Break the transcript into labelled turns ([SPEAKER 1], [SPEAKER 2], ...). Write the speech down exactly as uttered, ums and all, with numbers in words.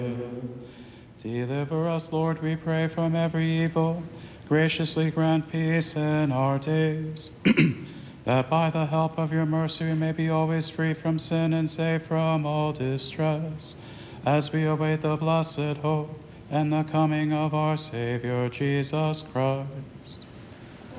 [SPEAKER 1] Deliver us, Lord, we pray, from every evil. Graciously grant peace in our days, that by the help of your mercy we may be always free from sin and safe from all distress, as we await the blessed hope and the coming of our Savior, Jesus Christ.